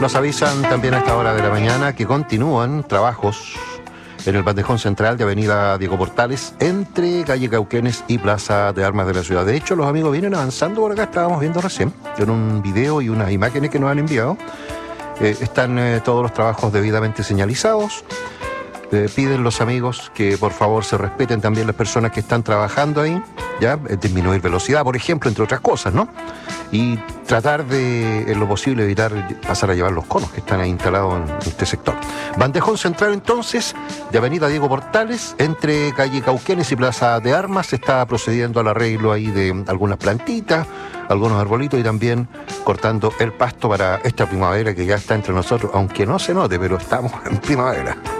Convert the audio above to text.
Nos avisan también a esta hora de la mañana que continúan trabajos en el bandejón central de Avenida Diego Portales, entre calle Cauquenes y Plaza de Armas de la ciudad. De hecho, los amigos vienen avanzando por acá, estábamos viendo recién, en un video y unas imágenes que nos han enviado. Están todos los trabajos debidamente señalizados. Piden los amigos que por favor se respeten también las personas que están trabajando ahí, ya, disminuir velocidad, por ejemplo, entre otras cosas, ¿no? Y tratar de, en lo posible, evitar pasar a llevar los conos que están ahí instalados en este sector. Bandejón central, entonces, de Avenida Diego Portales, entre calle Cauquenes y Plaza de Armas, se está procediendo al arreglo ahí de algunas plantitas, algunos arbolitos y también cortando el pasto para esta primavera que ya está entre nosotros, aunque no se note, pero estamos en primavera.